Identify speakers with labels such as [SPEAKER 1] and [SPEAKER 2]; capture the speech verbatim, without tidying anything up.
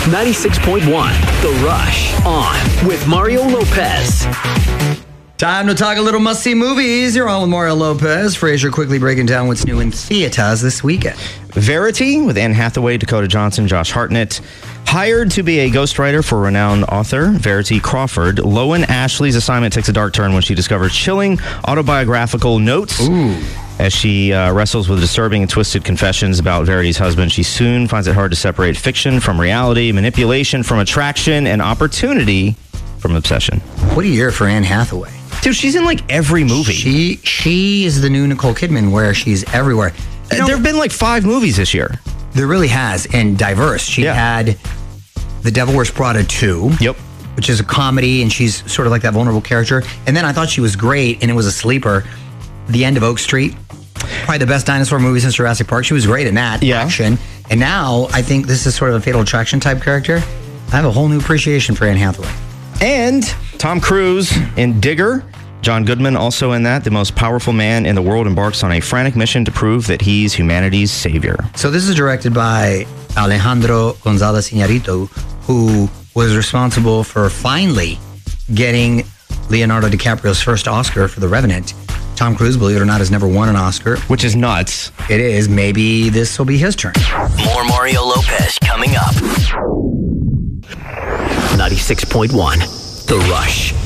[SPEAKER 1] ninety-six point one, The Rush, on with Mario Lopez.
[SPEAKER 2] Time to talk a little must-see movies. You're on with Mario Lopez. Frasier quickly breaking down what's new in theaters this weekend.
[SPEAKER 3] Verity with Anne Hathaway, Dakota Johnson, Josh Hartnett. Hired to be a ghostwriter for renowned author Verity Crawford, Lowen Ashley's assignment takes a dark turn when she discovers chilling autobiographical notes.
[SPEAKER 2] Ooh.
[SPEAKER 3] As she uh, wrestles with disturbing and twisted confessions about Verity's husband, she soon finds it hard to separate fiction from reality, manipulation from attraction, and opportunity from obsession.
[SPEAKER 2] What a year for Anne Hathaway.
[SPEAKER 3] Dude, she's in like every movie.
[SPEAKER 2] She she is the new Nicole Kidman where she's everywhere. You know,
[SPEAKER 3] there have been like five movies this year.
[SPEAKER 2] There really has, and diverse. She
[SPEAKER 3] Yeah.
[SPEAKER 2] had The Devil Wears Prada two.
[SPEAKER 3] Yep.
[SPEAKER 2] Which is a comedy, and she's sort of like that vulnerable character. And then I thought she was great, and it was a sleeper. The End of Oak Street. Probably the best dinosaur movie since Jurassic Park. She was great in that
[SPEAKER 3] Yeah.
[SPEAKER 2] action. And now I think this is sort of a Fatal Attraction type character. I have a whole new appreciation for Anne Hathaway.
[SPEAKER 3] And Tom Cruise in Digger. John Goodman also in that. The most powerful man in the world embarks on a frantic mission to prove that he's humanity's savior.
[SPEAKER 2] So this is directed by Alejandro González Iñárritu, who was responsible for finally getting Leonardo DiCaprio's first Oscar for The Revenant. Tom Cruise, believe it or not, has never won an Oscar.
[SPEAKER 3] Which is nuts.
[SPEAKER 2] It is. Maybe this will be his turn.
[SPEAKER 1] More Mario Lopez coming up. ninety-six point one, The Rush.